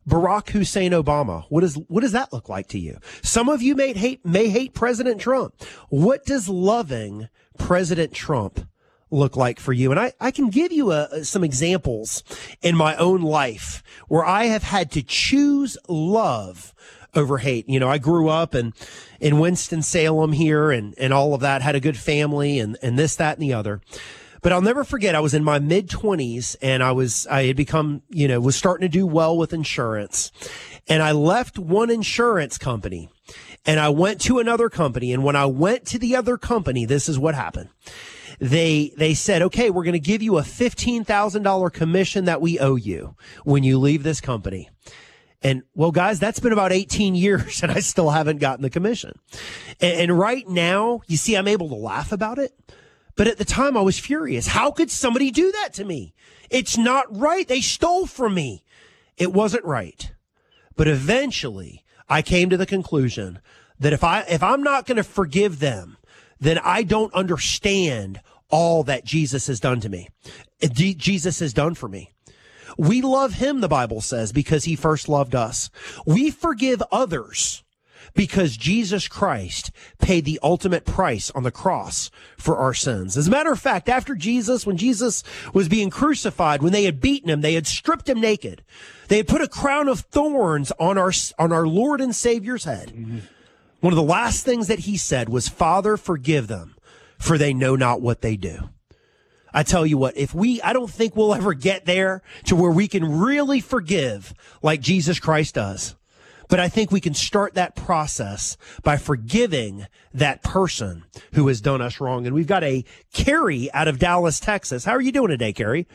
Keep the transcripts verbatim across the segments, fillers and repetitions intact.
Barack Hussein Obama? What does what does that look like to you? Some of you may hate may hate President Trump. What does loving President Trump look like for you? And I, I can give you a, some examples in my own life where I have had to choose love over hate. You know, I grew up in, in Winston-Salem here and, and all of that, had a good family and, and this, that, and the other. But I'll never forget, I was in my mid twenties and I was, I had become, you know, was starting to do well with insurance. And I left one insurance company and I went to another company. And when I went to the other company, this is what happened. They, they said, okay, we're going to give you a fifteen thousand dollars commission that we owe you when you leave this company. And well, guys, that's been about eighteen years and I still haven't gotten the commission. And, and right now, you see, I'm able to laugh about it. But at the time I was furious. How could somebody do that to me? It's not right. They stole from me. It wasn't right. But eventually I came to the conclusion that if I, if I'm not going to forgive them, then I don't understand all that Jesus has done to me. D- Jesus has done for me. We love him, the Bible says, because he first loved us. We forgive others because Jesus Christ paid the ultimate price on the cross for our sins. As a matter of fact, after Jesus, when Jesus was being crucified, when they had beaten him, they had stripped him naked. They had put a crown of thorns on our, on our Lord and Savior's head. Mm-hmm. One of the last things that he said was, Father, forgive them, for they know not what they do. I tell you what, if we, I don't think we'll ever get there to where we can really forgive like Jesus Christ does. But I think we can start that process by forgiving that person who has done us wrong. And we've got a Carrie out of Dallas, Texas. How are you doing today, Carrie?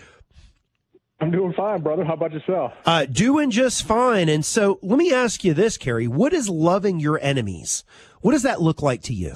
I'm doing fine, brother. How about yourself? Uh, doing just fine. And so let me ask you this, Carrie. What is loving your enemies? What does that look like to you?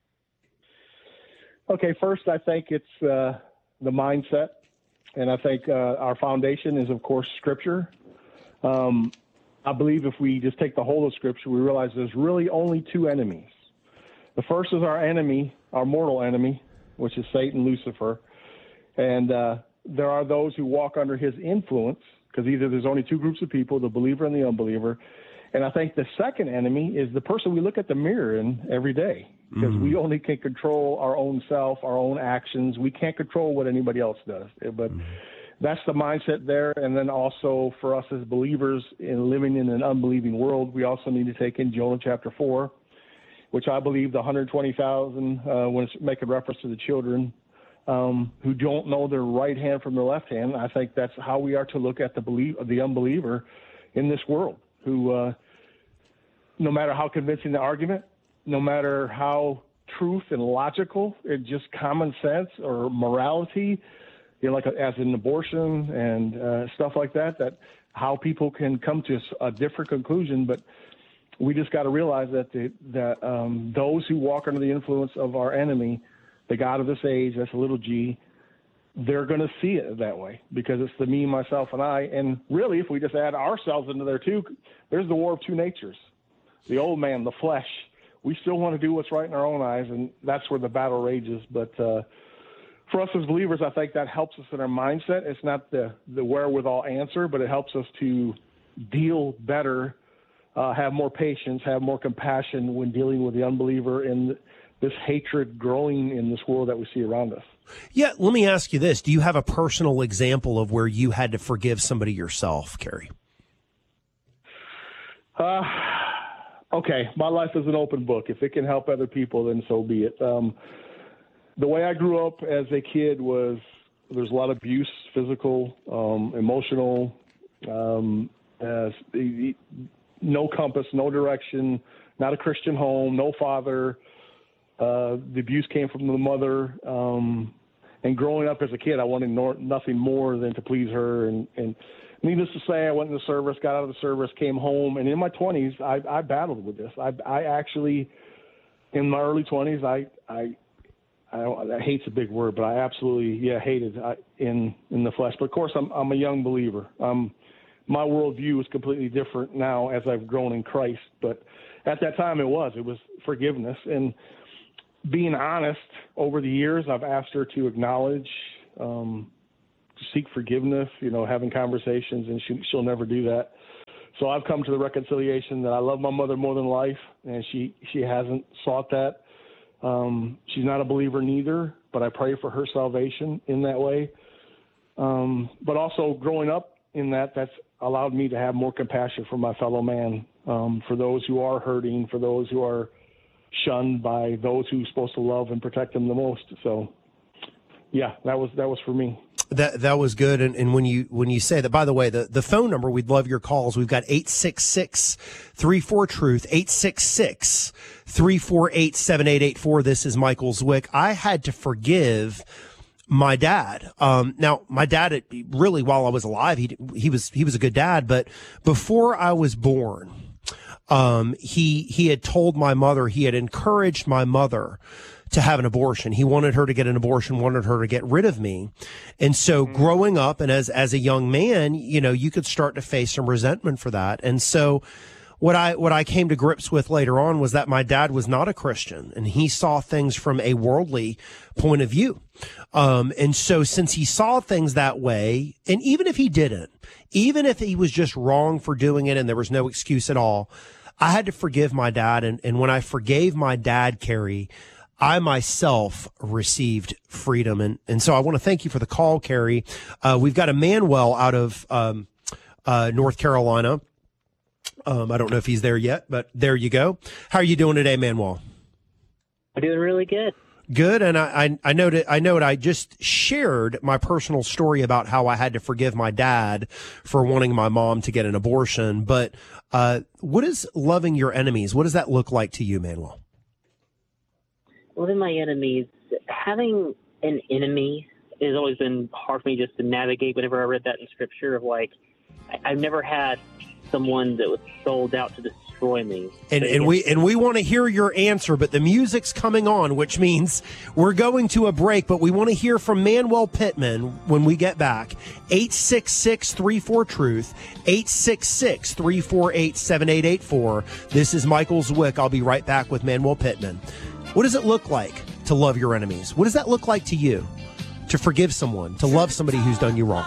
Okay, first, I think it's uh, the mindset. And I think uh, our foundation is, of course, Scripture. Um I believe if we just take the whole of Scripture, we realize there's really only two enemies. The first is our enemy, our mortal enemy, which is Satan, Lucifer. And uh, there are those who walk under his influence, because either there's only two groups of people, the believer and the unbeliever. And I think the second enemy is the person we look at the mirror in every day, because mm-hmm. we only can control our own self, our own actions. We can't control what anybody else does. But mm-hmm. that's the mindset there. And then also for us as believers in living in an unbelieving world, we also need to take in Jonah chapter four, which I believe the one hundred twenty thousand, uh, when it's making reference to the children um, who don't know their right hand from their left hand. I think that's how we are to look at the believe, the unbeliever in this world, who uh, no matter how convincing the argument, no matter how truth and logical, it just common sense or morality, you know, like as in abortion and uh, stuff like that, that how people can come to a different conclusion. But we just got to realize that the, that um, those who walk under the influence of our enemy, the God of this age, that's a little g, they're going to see it that way because it's the me, myself, and I. And really, if we just add ourselves into there too, there's the war of two natures. The old man, the flesh. We still want to do what's right in our own eyes, and that's where the battle rages. But uh, for us as believers, I think that helps us in our mindset. It's not the, the wherewithal answer, but it helps us to deal better, uh, have more patience, have more compassion when dealing with the unbeliever and this hatred growing in this world that we see around us. Yeah, let me ask you this. Do you have a personal example of where you had to forgive somebody yourself, Carrie? Uh, okay, my life is an open book. If it can help other people, then so be it. Um, the way I grew up as a kid was there's a lot of abuse, physical, um, emotional, um, uh, no compass, no direction, not a Christian home, no father. Uh, the abuse came from the mother. Um, and growing up as a kid, I wanted no, nothing more than to please her. And, and needless to say, I went into the service, got out of the service, came home. And in my twenties, I, I battled with this. I, I actually, in my early twenties, I, I, I, I hate's a big word, but I absolutely, yeah, hated I, in, in the flesh. But of course, I'm, I'm a young believer. Um, my worldview is completely different now as I've grown in Christ. But at that time, it was, it was forgiveness. And being honest, over the years, I've asked her to acknowledge, um, to seek forgiveness, you know, having conversations, and she, she'll never do that. so I've come to the reconciliation that I love my mother more than life, and she, she hasn't sought that. Um, she's not a believer neither, but I pray for her salvation in that way. Um, but also growing up in that, that's allowed me to have more compassion for my fellow man, um, for those who are hurting, for those who are shunned by those who are supposed to love and protect them the most. So, yeah, that was that was for me. That that was good. And, and when you when you say that, by the way, the, the phone number, we'd love your calls. We've got eight six six, three four, truth, eight six six, three four eight, seven eight eight four. This is Michael Zwick. I had to forgive my dad. Um, now, my dad, really, while I was alive, he he was he was a good dad. But before I was born, um, he he had told my mother, he had encouraged my mother to have an abortion. He wanted her to get an abortion, wanted her to get rid of me. And so mm-hmm. growing up and as as a young man, you know, you could start to face some resentment for that. And so What I what I came to grips with later on was that my dad was not a Christian, and he saw things from a worldly point of view. Um, and so since he saw things that way, and even if he didn't, even if he was just wrong for doing it and there was no excuse at all, I had to forgive my dad. And, and when I forgave my dad, Carrie, I myself received freedom. And, and so I want to thank you for the call, Carrie. Uh, we've got Emmanuel out of um, uh, North Carolina. Um, I don't know if he's there yet, but there you go. How are you doing today, Manuel? I'm doing really good. Good. And I, I, I know that I know that I just shared my personal story about how I had to forgive my dad for wanting my mom to get an abortion. But uh, what is loving your enemies? What does that look like to you, Manuel? Loving my enemies, having an enemy has always been hard for me just to navigate. Whenever I read that in Scripture, of like, I, I've never had someone that was sold out to destroy me. And, and we and we want to hear your answer, but the music's coming on, which means we're going to a break, but we want to hear from Manuel Pittman when we get back. eight six six, three four, truth, eight six six, three four eight, seven eight eight four. This is Michael Zwick. I'll be right back with Manuel Pittman. What does it look like to love your enemies? What does that look like to you? To forgive someone, to love somebody who's done you wrong?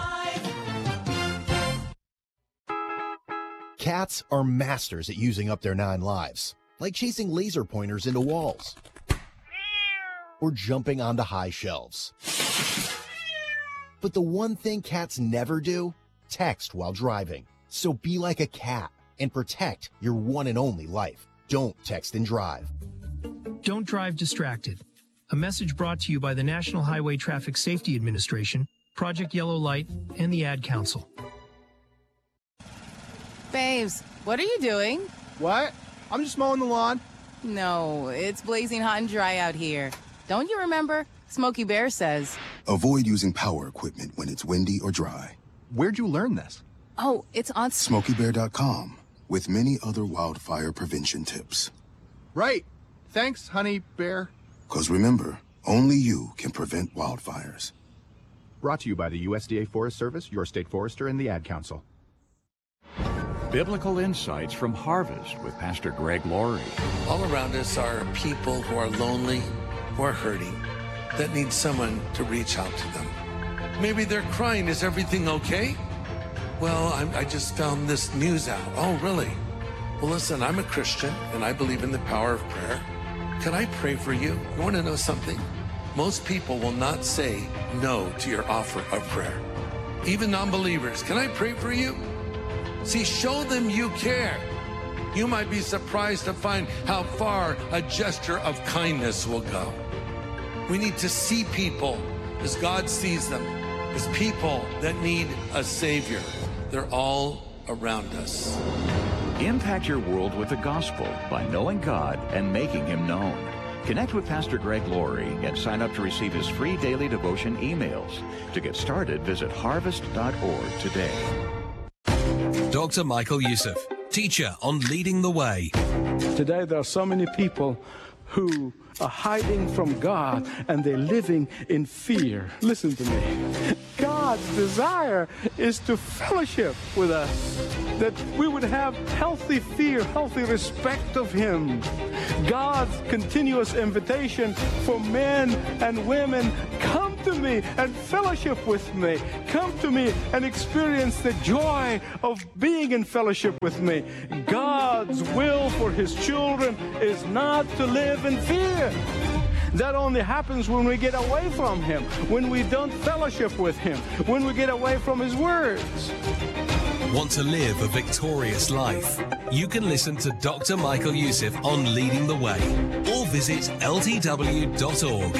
Cats are masters at using up their nine lives, like chasing laser pointers into walls or jumping onto high shelves. But the one thing cats never do, text while driving. So be like a cat and protect your one and only life. Don't text and drive. Don't drive distracted. A message brought to you by the National Highway Traffic Safety Administration, Project Yellow Light, and the Ad Council. Babes, what are you doing? What? I'm just mowing the lawn. No, it's blazing hot and dry out here. Don't you remember? Smokey Bear says, avoid using power equipment when it's windy or dry. Where'd you learn this? Oh, it's on Smokey Bear dot com, with many other wildfire prevention tips. Right. Thanks, honey bear. Because remember, only you can prevent wildfires. Brought to you by the U S D A Forest Service, your state forester, and the Ad Council. Biblical Insights from Harvest with Pastor Greg Laurie. All around us are people who are lonely, who are hurting, that need someone to reach out to them. Maybe they're crying, is everything okay? Well, I'm, I just found this news out. Oh, really? Well, listen, I'm a Christian, and I believe in the power of prayer. Can I pray for you? You want to know something? Most people will not say no to your offer of prayer. Even non-believers, can I pray for you? See, show them you care. You might be surprised to find how far a gesture of kindness will go. We need to see people as God sees them, as people that need a Savior. They're all around us. Impact your world with the gospel by knowing God and making Him known. Connect with Pastor Greg Laurie and sign up to receive his free daily devotion emails. To get started, visit harvest dot org today. Doctor Michael Youssef, teacher on Leading the Way. Today there are so many people who are hiding from God and they're living in fear. Listen to me. God's desire is to fellowship with us, that we would have healthy fear, healthy respect of Him. God's continuous invitation for men and women, come to me and fellowship with me. Come to me and experience the joy of being in fellowship with me. God's will for his children is not to live in fear. That only happens when we get away from him, when we don't fellowship with him, when we get away from his words. Want to live a victorious life? You can listen to Doctor Michael Youssef on Leading the Way or visit L T W dot org.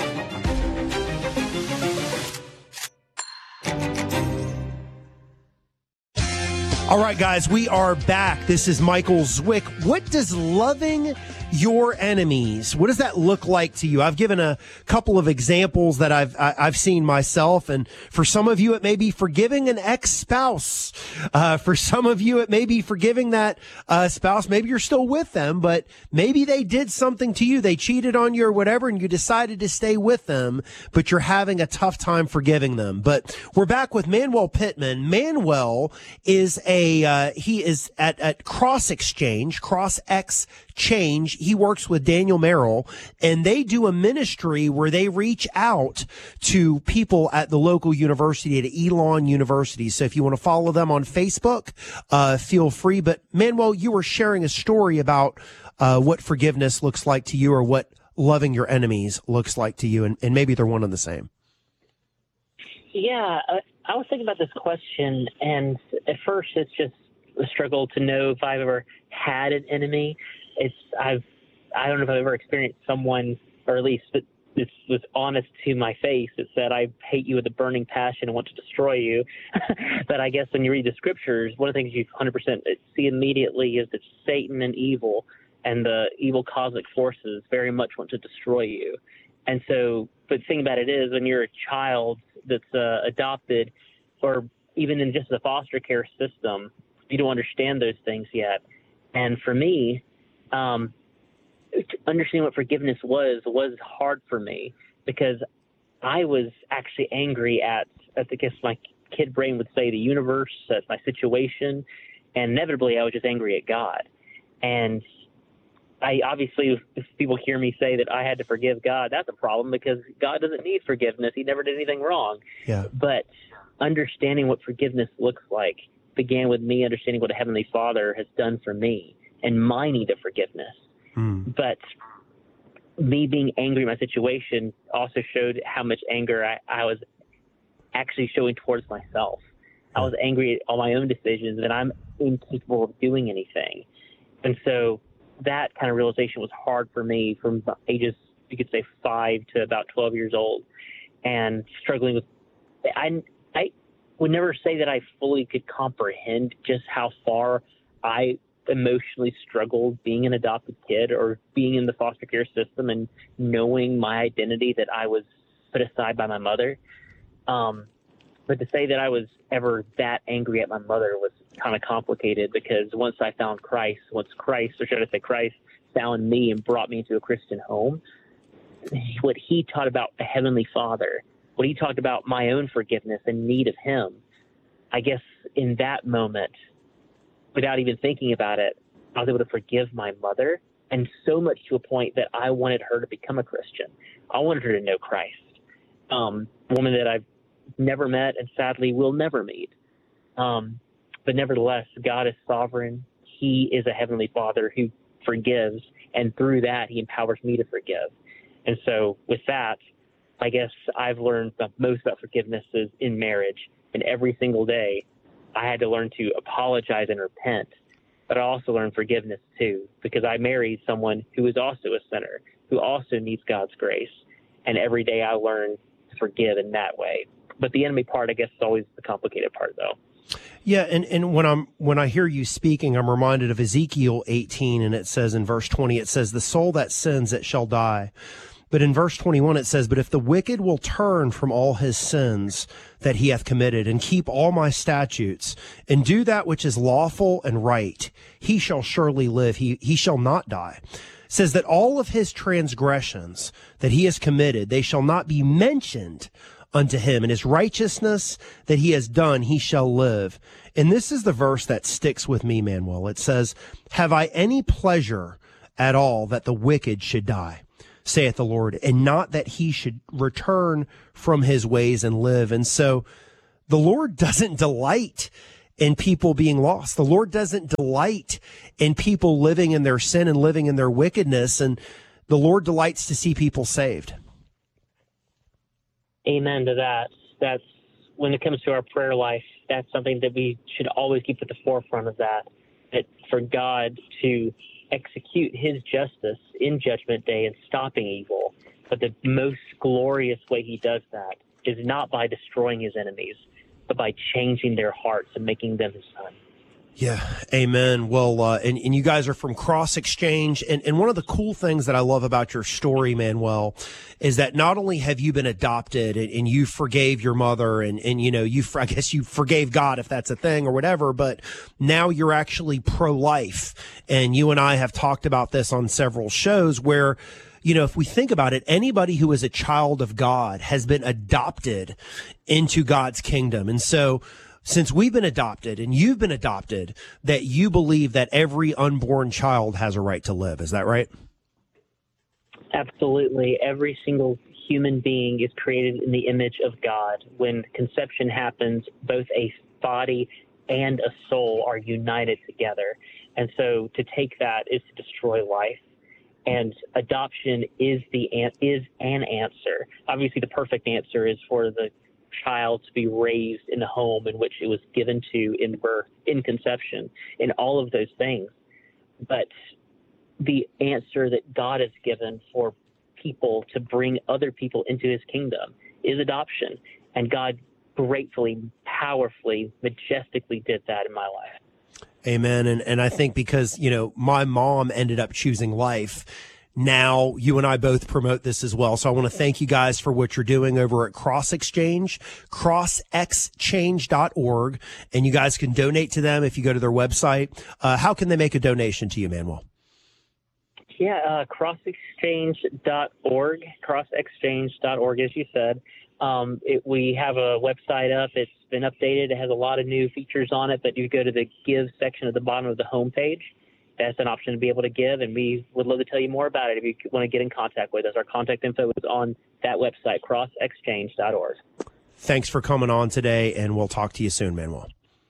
All right, guys, we are back. This is Michael Zwick. What does loving your enemies, what does that look like to you? I've given a couple of examples that I've I've seen myself, and for some of you, it may be forgiving an ex-spouse. Uh, for some of you, it may be forgiving that uh, spouse. Maybe you're still with them, but maybe they did something to you. They cheated on you or whatever, and you decided to stay with them, but you're having a tough time forgiving them. But we're back with Manuel Pittman. Manuel is a uh, he is at at Cross Exchange, Cross X Change. He works with Daniel Merrill, and they do a ministry where they reach out to people at the local university, at Elon University. So if you want to follow them on Facebook, uh, feel free. But Manuel, you were sharing a story about uh, what forgiveness looks like to you, or what loving your enemies looks like to you, and, and maybe they're one and the same. Yeah, I, I was thinking about this question, and at first it's just a struggle to know if I've ever had an enemy. It's I've I don't know if I've ever experienced someone, or at least that this was honest to my face, that said, I hate you with a burning passion and want to destroy you. But I guess when you read the scriptures, one of the things you one hundred percent see immediately is that Satan and evil and the evil cosmic forces very much want to destroy you. And so, but the thing about it is, when you're a child that's uh, adopted, or even in just the foster care system, you don't understand those things yet. And for me, um, understanding what forgiveness was was hard for me, because I was actually angry at, at I guess my kid brain would say, the universe, at my situation, and inevitably I was just angry at God. And I obviously, if people hear me say that I had to forgive God, that's a problem, because God doesn't need forgiveness. He never did anything wrong. Yeah. But understanding what forgiveness looks like began with me understanding what a Heavenly Father has done for me and my need of forgiveness. Mm. But me being angry at my situation also showed how much anger I, I was actually showing towards myself. I was angry at all my own decisions, and I'm incapable of doing anything. And so that kind of realization was hard for me from ages, you could say, five to about twelve years old, and struggling with, I, I would never say that I fully could comprehend just how far I emotionally struggled being an adopted kid, or being in the foster care system and knowing my identity that I was put aside by my mother. Um, but to say that I was ever that angry at my mother was kind of complicated, because once I found Christ, once Christ, or should I say Christ, found me and brought me into a Christian home, what he taught about a Heavenly Father, what he talked about my own forgiveness and need of him, I guess in that moment, without even thinking about it, I was able to forgive my mother, and so much to a point that I wanted her to become a Christian. I wanted her to know Christ, um, a woman that I've never met and sadly will never meet. Um, but nevertheless, God is sovereign. He is a Heavenly Father who forgives, and through that, he empowers me to forgive. And so with that, I guess I've learned the most about forgiveness is in marriage, and every single day I had to learn to apologize and repent, but I also learned forgiveness too, because I married someone who is also a sinner, who also needs God's grace. And every day I learn to forgive in that way. But the enemy part, I guess, is always the complicated part, though. Yeah, and, and when I'm when I hear you speaking, I'm reminded of Ezekiel eighteen, and it says in verse twenty, it says, "The soul that sins, it shall die." But in verse twenty-one, it says, "But if the wicked will turn from all his sins that he hath committed, and keep all my statutes, and do that which is lawful and right, he shall surely live, he, he shall not die." It says that all of his transgressions that he has committed, they shall not be mentioned unto him, and his righteousness that he has done, he shall live. And this is the verse that sticks with me, Manuel. It says, "Have I any pleasure at all that the wicked should die?" saith the Lord, and not that he should return from his ways and live. And so the Lord doesn't delight in people being lost. The Lord doesn't delight in people living in their sin and living in their wickedness. And the Lord delights to see people saved. Amen to that. That's when it comes to our prayer life, that's something that we should always keep at the forefront of that, that for God to execute his justice in Judgment Day and stopping evil. But the most glorious way he does that is not by destroying his enemies, but by changing their hearts and making them his son. Yeah, amen. Well, uh, and, and you guys are from Cross Exchange. And, and one of the cool things that I love about your story, Manuel, is that not only have you been adopted and, and you forgave your mother and, and, you know, you, I guess you forgave God if that's a thing or whatever, but now you're actually pro-life. And you and I have talked about this on several shows where, you know, if we think about it, anybody who is a child of God has been adopted into God's kingdom. And so, since we've been adopted and you've been adopted, that you believe that every unborn child has a right to live. Is that right? Absolutely. Every single human being is created in the image of God. When conception happens, both a body and a soul are united together. And so to take that is to destroy life. And adoption is the is an answer. Obviously, the perfect answer is for the child to be raised in a home in which it was given to in birth, in conception, in all of those things. But the answer that God has given for people to bring other people into his kingdom is adoption. And God gratefully, powerfully, majestically did that in my life. Amen. And, and I think because, you know, my mom ended up choosing life. Now, you and I both promote this as well. So I want to thank you guys for what you're doing over at Cross Exchange, cross exchange dot org. And you guys can donate to them if you go to their website. Uh, how can they make a donation to you, Manuel? Yeah, uh, cross exchange dot org, cross exchange dot org, as you said. Um, it, we have a website up. It's been updated. It has a lot of new features on it, but you go to the Give section at the bottom of the homepage. That's an option to be able to give, and we would love to tell you more about it if you want to get in contact with us. Our contact info is on that website, cross exchange dot org. Thanks for coming on today, and we'll talk to you soon, Manuel.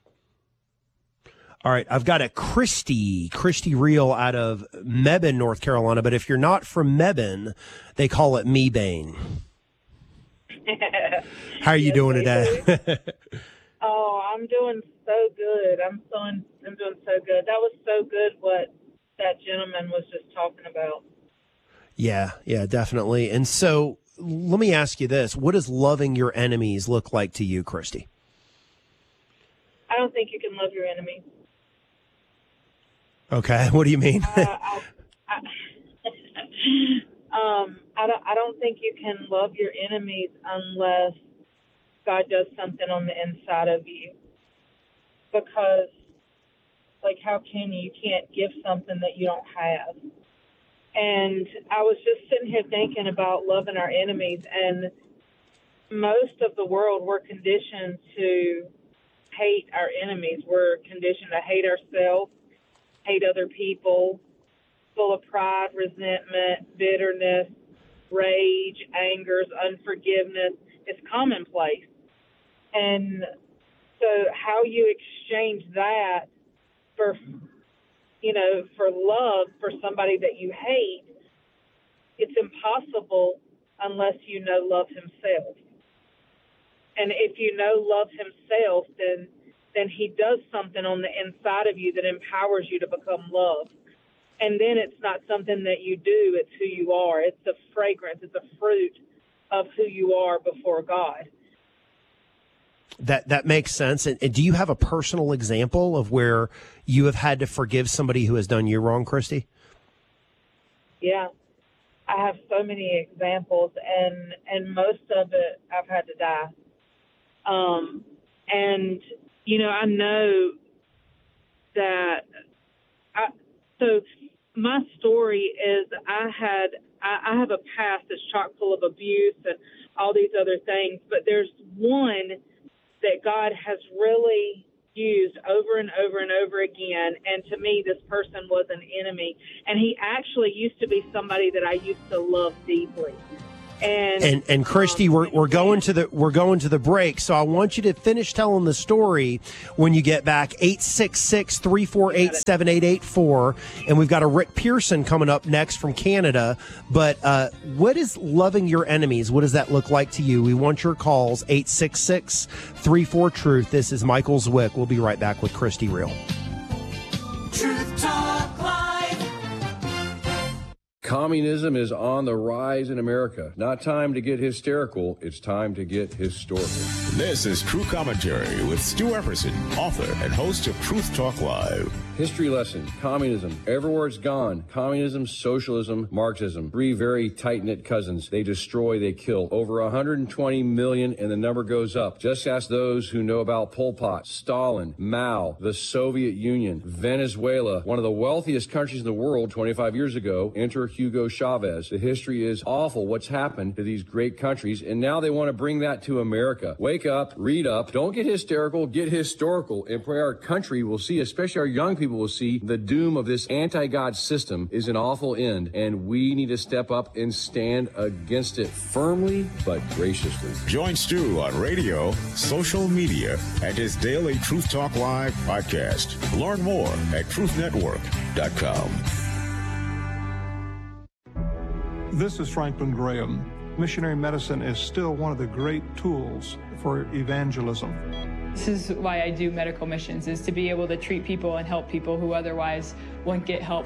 All right, I've got a Christy, Christy Reel out of Mebane, North Carolina, but if you're not from Mebane, they call it Mebane. How are you yes, doing today? Oh, I'm doing so good. I'm so I'm doing so good. That was so good what that gentleman was just talking about. Yeah, yeah, definitely. And so let me ask you this. What does loving your enemies look like to you, Christy? I don't think you can love your enemies. Okay, what do you mean? uh, I, I, um, I don't, I don't think you can love your enemies unless God does something on the inside of you. Because, like, how can you? You can't give something that you don't have. And I was just sitting here thinking about loving our enemies, and most of the world, we're conditioned to hate our enemies. We're conditioned to hate ourselves, hate other people, full of pride, resentment, bitterness, rage, angers, unforgiveness. It's commonplace. And so how you exchange that for, you know, for love for somebody that you hate, it's impossible unless you know love himself. And if you know love himself, then then he does something on the inside of you that empowers you to become love. And then it's not something that you do, it's who you are. It's a fragrance, it's a fruit of who you are before God. That that makes sense. And, and do you have a personal example of where you have had to forgive somebody who has done you wrong, Christy? Yeah, I have so many examples, and and most of it I've had to die. Um, and you know, I know that. I so my story is I had I, I have a past that's chock full of abuse and all these other things, but there's one that God has really used over and over and over again. And to me, this person was an enemy. And he actually used to be somebody that I used to love deeply. And and, and Christy, um, we're we're going to the we're going to the break, so I want you to finish telling the story when you get back. eight six six, three four eight, seven eight eight four, and we've got a Rick Pearson coming up next from Canada. But uh, what is loving your enemies? What does that look like to you? We want your calls. eight six six, three four, truth. This is Michael Zwick. We'll be right back with Christy Real. Truth Talk Live. Communism is on the rise in America. Not time to get hysterical. It's time to get historical. This is True Commentary with Stu Epperson, author and host of Truth Talk Live. History lesson, communism, everywhere it's gone. Communism, socialism, Marxism. Three very tight-knit cousins. They destroy, they kill. Over one hundred twenty million, and the number goes up. Just ask those who know about Pol Pot, Stalin, Mao, the Soviet Union, Venezuela, one of the wealthiest countries in the world twenty-five years ago. Enter Hugo Chavez. The history is awful what's happened to these great countries, and now they want to bring that to America. Wake up, read up, don't get hysterical, get historical, and pray our country will see, especially our young people will see, the doom of this anti-God system is an awful end, and we need to step up and stand against it firmly but graciously. Join Stu on radio, social media, and his daily Truth Talk Live podcast. Learn more at truth network dot com. This is Franklin Graham. Missionary medicine is still one of the great tools for evangelism. This is why I do medical missions, is to be able to treat people and help people who otherwise wouldn't get help.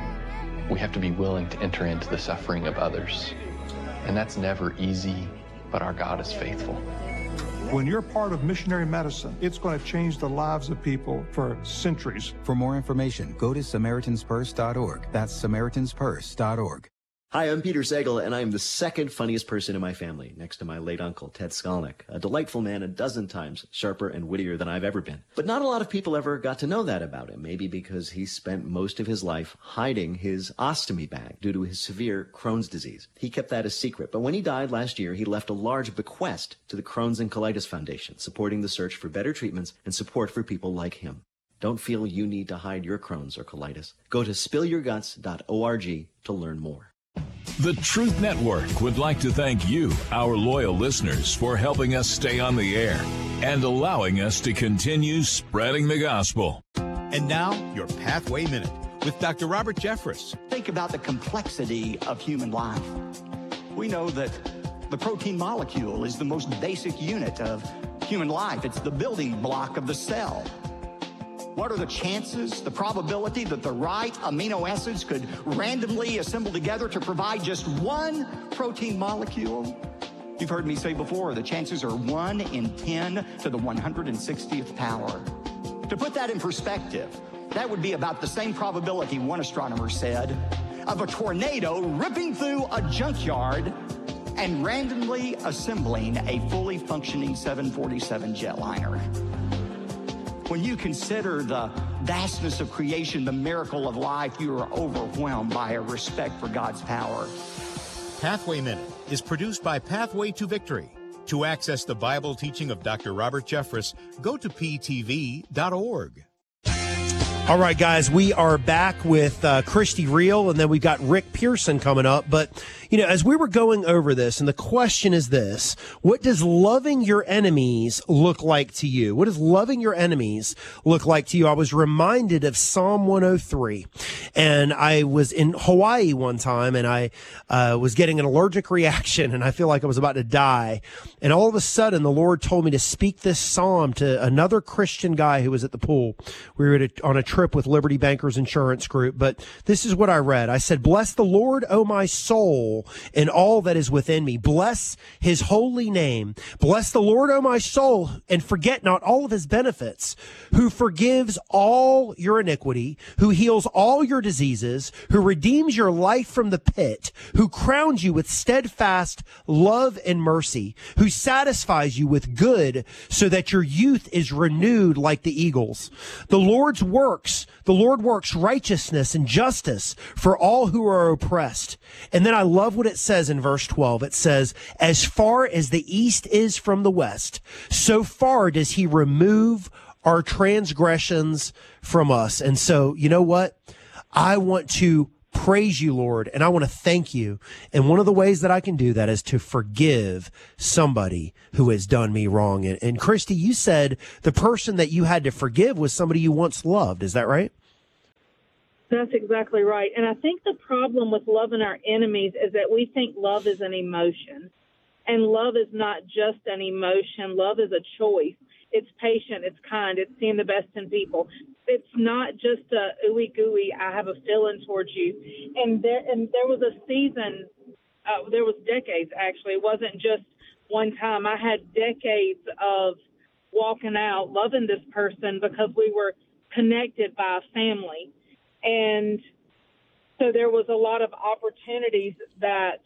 We have to be willing to enter into the suffering of others. And that's never easy, but our God is faithful. When you're part of missionary medicine, it's going to change the lives of people for centuries. For more information, go to Samaritans Purse dot org. That's Samaritans Purse dot org. Hi, I'm Peter Sagal, and I'm the second funniest person in my family, next to my late uncle, Ted Skolnick, a delightful man a dozen times sharper and wittier than I've ever been. But not a lot of people ever got to know that about him, maybe because he spent most of his life hiding his ostomy bag due to his severe Crohn's disease. He kept that a secret, but when he died last year, he left a large bequest to the Crohn's and Colitis Foundation, supporting the search for better treatments and support for people like him. Don't feel you need to hide your Crohn's or colitis. Go to spill your guts dot org to learn more. The Truth Network would like to thank you, our loyal listeners, for helping us stay on the air and allowing us to continue spreading the gospel. And now, your Pathway Minute with Doctor Robert Jeffress. Think about the complexity of human life. We know that the protein molecule is the most basic unit of human life. It's the building block of the cell. What are the chances, the probability that the right amino acids could randomly assemble together to provide just one protein molecule? You've heard me say before, the chances are one in ten to the one hundred sixtieth power. To put that in perspective, that would be about the same probability, one astronomer said, of a tornado ripping through a junkyard and randomly assembling a fully functioning seven forty-seven jetliner. When you consider the vastness of creation, the miracle of life, you are overwhelmed by a respect for God's power. Pathway Minute is produced by Pathway to Victory. To access the Bible teaching of Doctor Robert Jeffress, go to P T V dot org. All right, guys, we are back with uh, Christy Real, and then we've got Rick Pearson coming up. But, you know, as we were going over this, and the question is this, what does loving your enemies look like to you? What does loving your enemies look like to you? I was reminded of Psalm one oh three, and I was in Hawaii one time, and I uh, was getting an allergic reaction, and I feel like I was about to die. And all of a sudden, the Lord told me to speak this psalm to another Christian guy who was at the pool. We were at a, on a trip with Liberty Bankers Insurance Group, but this is what I read. I said, "Bless the Lord, O my soul, and all that is within me. Bless his holy name. Bless the Lord, O my soul, and forget not all of his benefits, who forgives all your iniquity, who heals all your diseases, who redeems your life from the pit, who crowns you with steadfast love and mercy, who satisfies you with good so that your youth is renewed like the eagles. The Lord's works The Lord works righteousness and justice for all who are oppressed." And then I love what it says in verse twelve. It says, "As far as the east is from the west, so far does he remove our transgressions from us. And so, you know what? I want to praise you, Lord, and I want to thank you. And one of the ways that I can do that is to forgive somebody who has done me wrong. And, and Christy, you said the person that you had to forgive was somebody you once loved. Is that right? That's exactly right. And I think the problem with loving our enemies is that we think love is an emotion. And love is not just an emotion. Love is a choice. It's patient. It's kind. It's seeing the best in people. It's not just a ooey gooey, I have a feeling towards you. And there, and there was a season, uh, there was decades actually. It wasn't just one time. I had decades of walking out, loving this person because we were connected by a family. And so there was a lot of opportunities that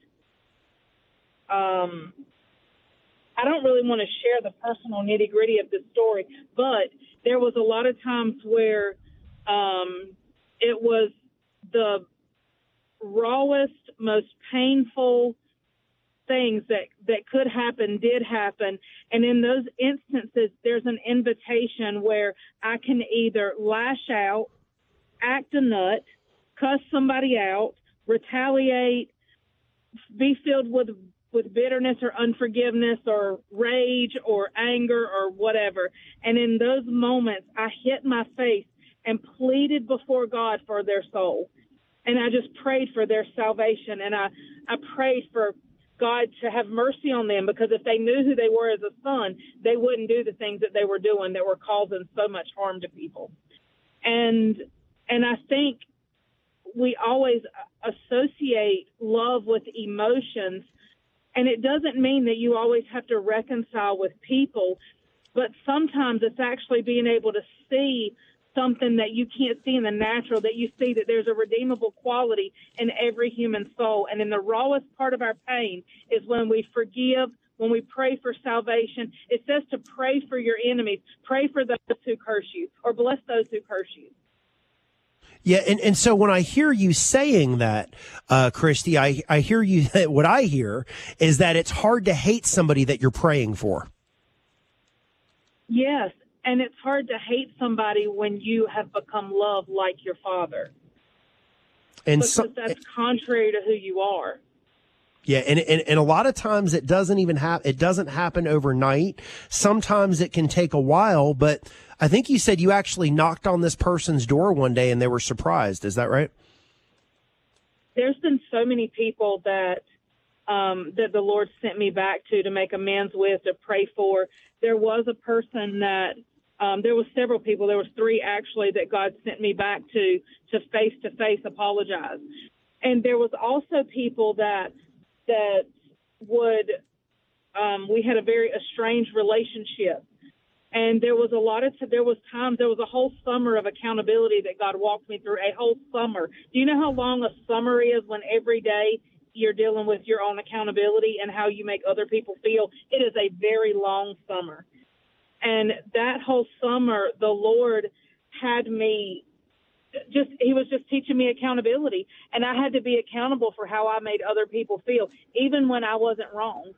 um, I don't really want to share the personal nitty gritty of the story, but there was a lot of times where um, it was the rawest, most painful things that, that could happen did happen. And in those instances, there's an invitation where I can either lash out, act a nut, cuss somebody out, retaliate, be filled with with bitterness or unforgiveness or rage or anger or whatever. And in those moments, I hit my face and pleaded before God for their soul. And I just prayed for their salvation. And I, I prayed for God to have mercy on them, because if they knew who they were as a son, they wouldn't do the things that they were doing that were causing so much harm to people. And and I think we always associate love with emotions. And it doesn't mean that you always have to reconcile with people, but sometimes it's actually being able to see something that you can't see in the natural, that you see that there's a redeemable quality in every human soul. And in the rawest part of our pain is when we forgive, when we pray for salvation. It says to pray for your enemies, pray for those who curse you, or bless those who curse you. Yeah, and, and so when I hear you saying that, uh, Christy, I, I hear you, what I hear is that it's hard to hate somebody that you're praying for. Yes, and it's hard to hate somebody when you have become loved like your father. And because so, that's contrary to who you are. Yeah, and, and and a lot of times it doesn't even happen. It doesn't happen overnight. Sometimes it can take a while, but I think you said you actually knocked on this person's door one day and they were surprised. Is that right? There's been so many people that um, that the Lord sent me back to to make amends with, to pray for. There was a person that um, there was several people. There was three actually that God sent me back to to face to face apologize, and there was also people that. that would, um, we had a very estranged relationship. And there was a lot of, there was times, there was a whole summer of accountability that God walked me through, a whole summer. Do you know how long a summer is when every day you're dealing with your own accountability and how you make other people feel? It is a very long summer. And that whole summer, the Lord had me Just he was just teaching me accountability, and I had to be accountable for how I made other people feel, even when I wasn't wrong.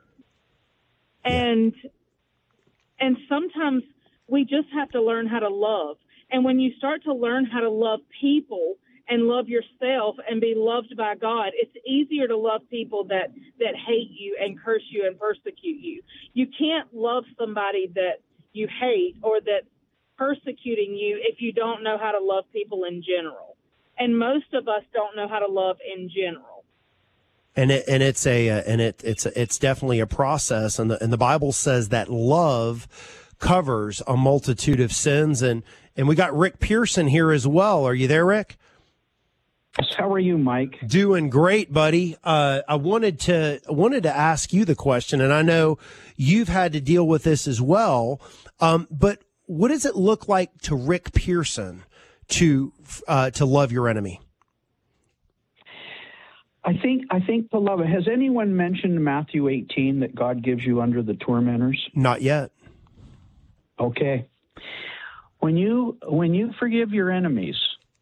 And and sometimes we just have to learn how to love. And when you start to learn how to love people and love yourself and be loved by God, it's easier to love people that that hate you and curse you and persecute you. You can't love somebody that you hate or that persecuting you if you don't know how to love people in general. And most of us don't know how to love in general. And it, and it's a uh, and it it's a, it's definitely a process, and the and the Bible says that love covers a multitude of sins. And and we got Rick Pearson here as well. Are you there, Rick? How are you, Mike? Doing great, buddy. Uh, I wanted to wanted to ask you the question, and I know you've had to deal with this as well. Um, but what does it look like to Rick Pearson to uh, to love your enemy? I think I think to love it. Has anyone mentioned Matthew eighteen that God gives you under the tormentors? Not yet. Okay. When you when you forgive your enemies,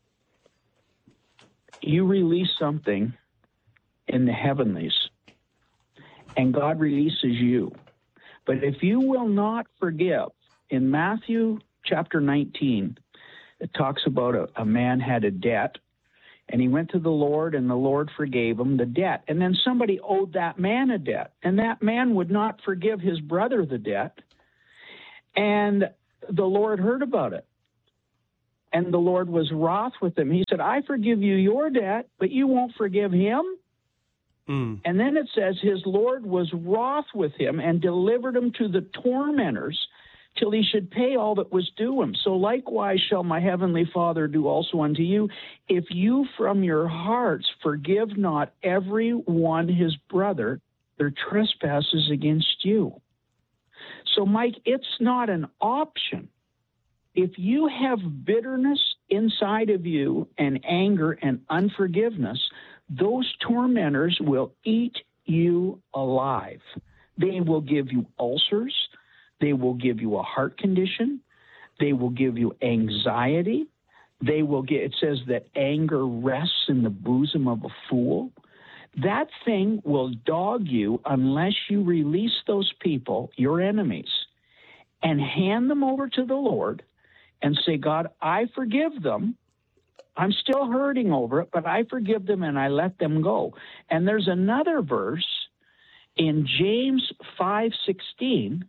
you release something in the heavenlies, and God releases you. But if you will not forgive, in Matthew chapter nineteen, it talks about a, a man had a debt, and he went to the Lord, and the Lord forgave him the debt. And then somebody owed that man a debt, and that man would not forgive his brother the debt. And the Lord heard about it. And the Lord was wroth with him. He said, I forgive you your debt, but you won't forgive him. Mm. And then it says his Lord was wroth with him and delivered him to the tormentors till he should pay all that was due him. So likewise shall my heavenly Father do also unto you, if you from your hearts forgive not every one his brother their trespasses against you. So, Mike, it's not an option. If you have bitterness inside of you and anger and unforgiveness, those tormentors will eat you alive. They will give you ulcers. They will give you a heart condition. They will give you anxiety. They will get, it says that anger rests in the bosom of a fool. That thing will dog you unless you release those people, your enemies, and hand them over to the Lord and say, God, I forgive them. I'm still hurting over it, but I forgive them and I let them go. And there's another verse in James five sixteen,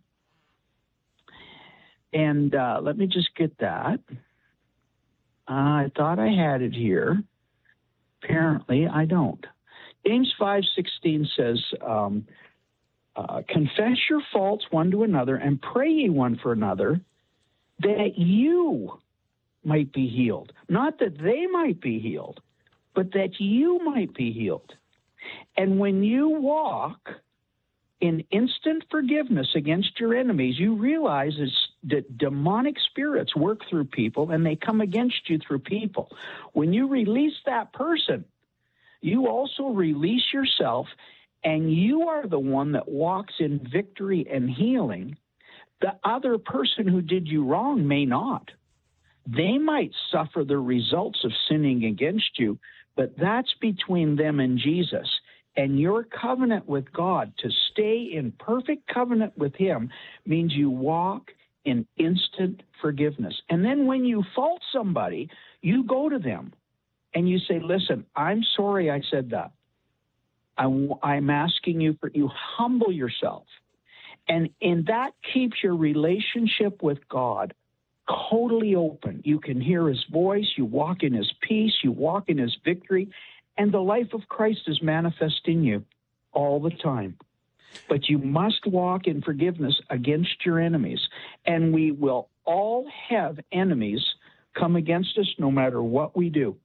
and uh, let me just get that. Uh, I thought I had it here. Apparently, I don't. James five sixteen says, um, uh, confess your faults one to another and pray ye one for another, that you might be healed. Not that they might be healed, but that you might be healed. And when you walk in instant forgiveness against your enemies, you realize that demonic spirits work through people and they come against you through people. When you release that person, you also release yourself, and you are the one that walks in victory and healing. The other person who did you wrong may not. They might suffer the results of sinning against you, but that's between them and Jesus. And your covenant with God, to stay in perfect covenant with him, means you walk in instant forgiveness. And then when you fault somebody, you go to them and you say, listen, I'm sorry I said that. I, I'm asking you for, you humble yourself. And, and that keeps your relationship with God totally open. You can hear his voice, you walk in his peace, you walk in his victory, and the life of Christ is manifest in you all the time. But you must walk in forgiveness against your enemies. And we will all have enemies come against us no matter what we do.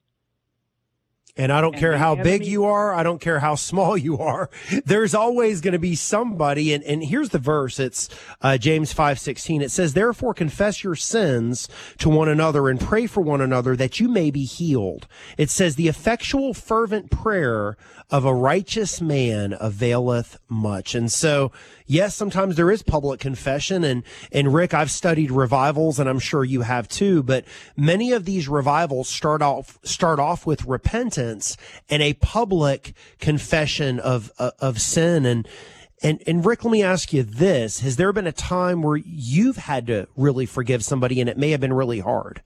And I don't and care how enemy- big you are. I don't care how small you are. There's always going to be somebody. And, and here's the verse. It's uh, James five sixteen. It says, therefore confess your sins to one another and pray for one another that you may be healed. It says the effectual fervent prayer of a righteous man availeth much. And so, yes, sometimes there is public confession. And, and Rick, I've studied revivals, and I'm sure you have too, but many of these revivals start off, start off with repentance and a public confession of, of, of sin. And, and, and Rick, let me ask you this. Has there been a time where you've had to really forgive somebody and it may have been really hard?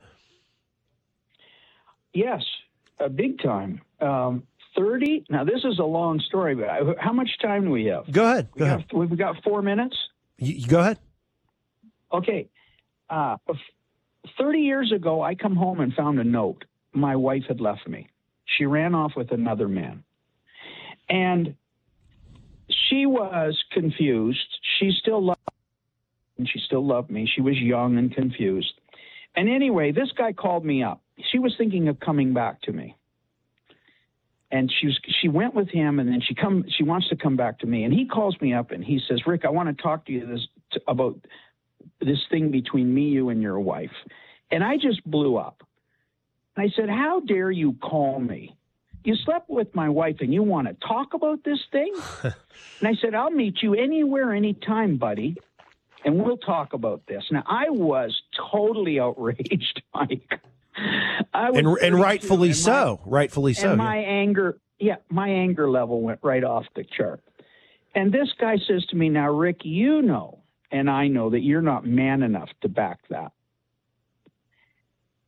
Yes, a big time. Um, thirty. Now, this is a long story, but I, how much time do we have? Go ahead. Go we ahead. Got, we've got four minutes. You, you go ahead. Okay. Uh, thirty years ago, I come home and found a note. My wife had left me. She ran off with another man. And she was confused. She still loved me. She still loved me. She was young and confused. And anyway, this guy called me up. She was thinking of coming back to me. And she was, she went with him, and then she come. She wants to come back to me. And he calls me up, and he says, Rick, I want to talk to you this, to, about this thing between me, you, and your wife. And I just blew up. And I said, how dare you call me? You slept with my wife, and you want to talk about this thing? And I said, I'll meet you anywhere, anytime, buddy, and we'll talk about this. Now, I was totally outraged, Mike. I was And, and rightfully and so. my, rightfully so. And yeah. my anger, yeah, my anger level went right off the chart. And this guy says to me, now, Rick, you know, and I know that you're not man enough to back that.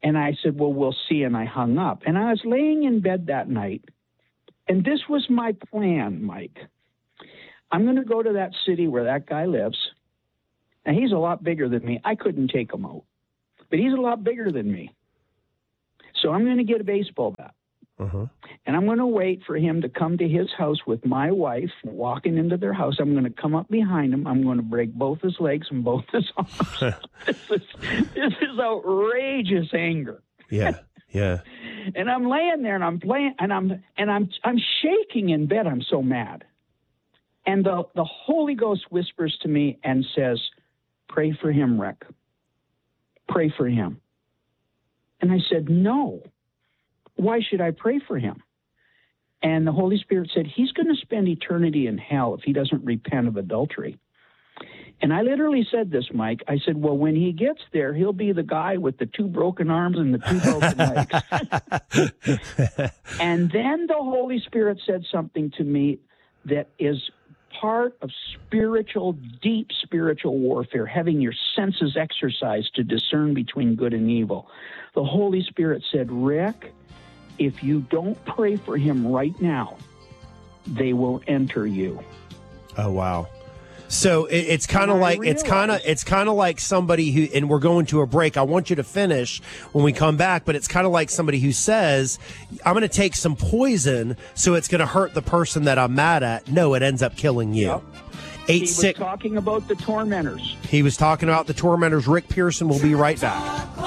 And I said, well, we'll see. And I hung up. And I was laying in bed that night. And this was my plan, Mike. I'm going to go to that city where that guy lives. And he's a lot bigger than me. I couldn't take him out. But he's a lot bigger than me. So I'm going to get a baseball bat. Uh-huh. And I'm going to wait for him to come to his house with my wife, walking into their house. I'm going to come up behind him. I'm going to break both his legs and both his arms. this, is, this is outrageous anger. Yeah, yeah. And I'm laying there and I'm playing and I'm and I'm I'm shaking in bed. I'm so mad. And the, the Holy Ghost whispers to me and says, pray for him, Rick. Pray for him. And I said, no. Why should I pray for him? And the Holy Spirit said, he's going to spend eternity in hell if he doesn't repent of adultery. And I literally said this, Mike. I said, well, when he gets there, he'll be the guy with the two broken arms and the two broken legs. And then the Holy Spirit said something to me that is part of spiritual, deep spiritual warfare, having your senses exercised to discern between good and evil. The Holy Spirit said, Rick, if you don't pray for him right now, they will enter you. Oh, wow. So it, it's kind of like it's kind of it's kind of like somebody who, and we're going to a break. I want you to finish when we come back, but it's kind of like somebody who says, I'm going to take some poison, so it's going to hurt the person that I'm mad at. No, it ends up killing you. Yep. Eight, he was six, talking about the tormentors. He was talking about the tormentors. Rick Pearson will be right back.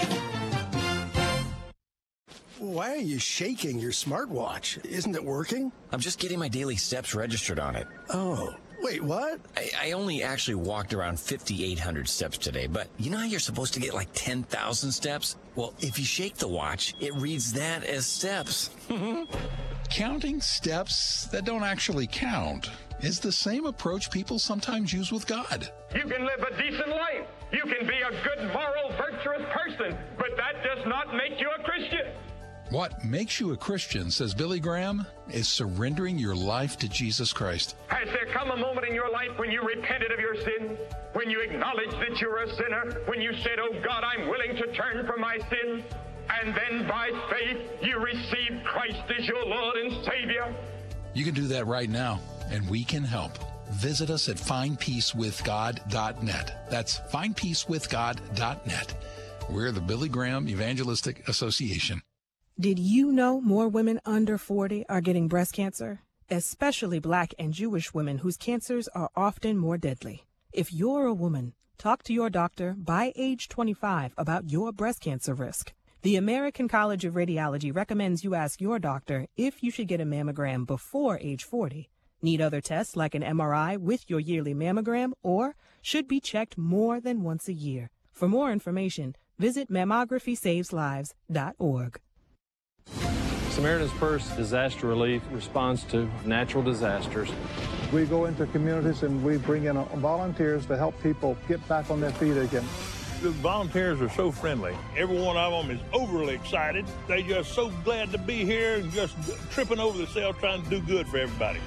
Why are you shaking your smartwatch? Isn't it working? I'm just getting my daily steps registered on it. Oh, wait, what? I, I only actually walked around fifty-eight hundred steps today, but you know how you're supposed to get like ten thousand steps? Well, if you shake the watch, it reads that as steps. Counting steps that don't actually count is the same approach people sometimes use with God. You can live a decent life. You can be a good, moral, virtuous person, but that does not make you a Christian. What makes you a Christian, says Billy Graham, is surrendering your life to Jesus Christ. Has there come a moment in your life when you repented of your sin? When you acknowledged that you're a sinner? When you said, oh God, I'm willing to turn from my sin? And then by faith, you received Christ as your Lord and Savior? You can do that right now, and we can help. Visit us at find peace with god dot net. That's find peace with god dot net. We're the Billy Graham Evangelistic Association. Did you know more women under forty are getting breast cancer? Especially Black and Jewish women whose cancers are often more deadly. If you're a woman, talk to your doctor by age twenty-five about your breast cancer risk. The American College of Radiology recommends you ask your doctor if you should get a mammogram before age forty. Need other tests like an M R I with your yearly mammogram, or should be checked more than once a year. For more information, visit mammography saves lives dot org. Samaritan's Purse Disaster Relief responds to natural disasters. We go into communities and we bring in volunteers to help people get back on their feet again. The volunteers are so friendly. Every one of them is overly excited. They're just so glad to be here and just tripping over themselves trying to do good for everybody.